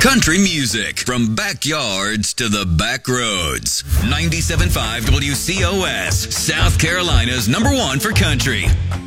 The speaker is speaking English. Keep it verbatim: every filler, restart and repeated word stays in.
Country music from backyards to the back roads. ninety-seven point five W C O S, South Carolina's number one for country.